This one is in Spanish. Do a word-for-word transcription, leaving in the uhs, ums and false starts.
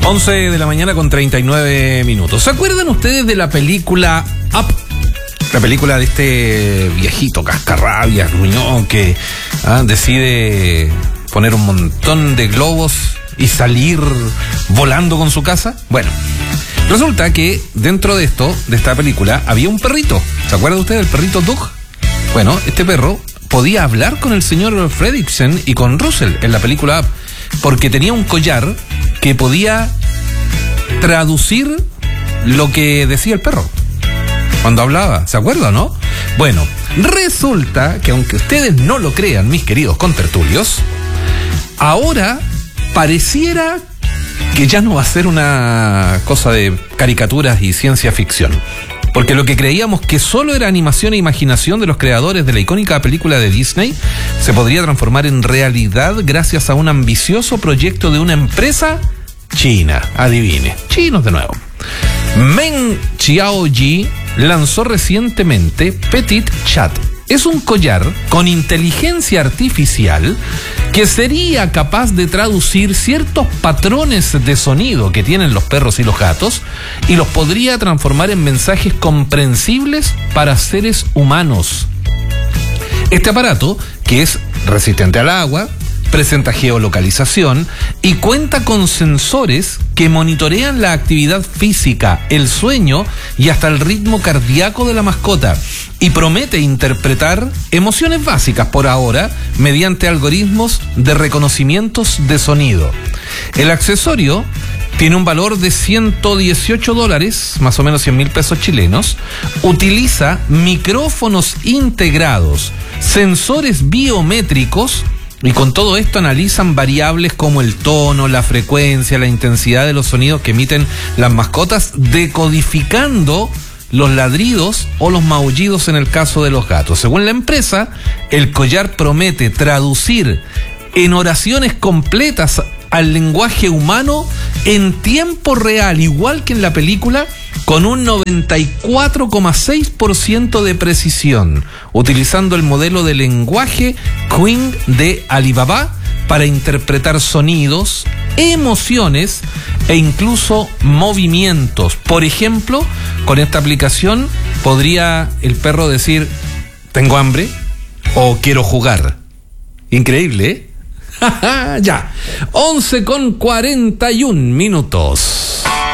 once de la mañana con treinta y nueve minutos. ¿Se acuerdan ustedes de la película Up? La película de este viejito cascarrabias, gruñón, que ah, decide poner un montón de globos y salir volando con su casa. Bueno, resulta que dentro de esto, de esta película, había un perrito. ¿Se acuerdan ustedes del perrito Doug? Bueno, este perro podía hablar con el señor Fredricksen y con Russell en la película Up, porque tenía un collar que podía traducir lo que decía el perro cuando hablaba. ¿Se acuerdan, no? Bueno, resulta que aunque ustedes no lo crean, mis queridos contertulios, ahora pareciera que ya no va a ser una cosa de caricaturas y ciencia ficción. Porque lo que creíamos que solo era animación e imaginación de los creadores de la icónica película de Disney se podría transformar en realidad gracias a un ambicioso proyecto de una empresa china. Adivine, chinos de nuevo. Meng Xiaoji lanzó recientemente Petit Chat. Es un collar con inteligencia artificial que sería capaz de traducir ciertos patrones de sonido que tienen los perros y los gatos y los podría transformar en mensajes comprensibles para seres humanos. Este aparato, que es resistente al agua, presenta geolocalización y cuenta con sensores que monitorean la actividad física, el sueño y hasta el ritmo cardíaco de la mascota, y promete interpretar emociones básicas por ahora mediante algoritmos de reconocimientos de sonido. El accesorio tiene un valor de ciento dieciocho dólares, más o menos cien mil pesos chilenos. Utiliza micrófonos integrados, sensores biométricos, y con todo esto analizan variables como el tono, la frecuencia, la intensidad de los sonidos que emiten las mascotas, decodificando los ladridos o los maullidos en el caso de los gatos. Según la empresa, el collar promete traducir en oraciones completas al lenguaje humano en tiempo real, igual que en la película, con un noventa y cuatro coma seis por ciento de precisión, utilizando el modelo de lenguaje Qing de Alibaba para interpretar sonidos, emociones e incluso movimientos. Por ejemplo, con esta aplicación podría el perro decir "tengo hambre" o "quiero jugar". Increíble, ¿eh? Ya, once con cuarenta y un minutos.